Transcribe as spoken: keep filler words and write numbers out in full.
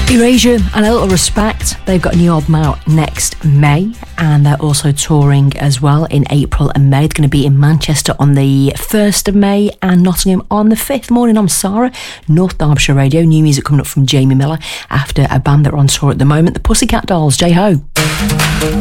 Erasure and A Little Respect, they've got a new album out next May, and they're also touring as well in April and May. They're going to be in Manchester on the first of May and Nottingham on the fifth. Morning, I'm Sarah, North Derbyshire Radio. New music coming up from Jamie Miller after a band that are on tour at the moment, the Pussycat Dolls. J-Ho.